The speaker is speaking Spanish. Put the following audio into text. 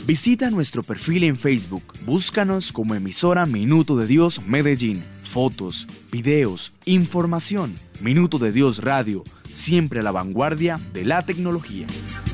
Visita nuestro perfil en Facebook, búscanos como emisora Minuto de Dios Medellín. Fotos, videos, información. Minuto de Dios Radio, siempre a la vanguardia de la tecnología.